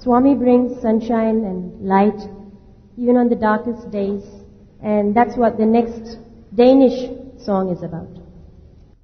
Swami brings sunshine and light even on the darkest days, and that's what the next Danish song is about.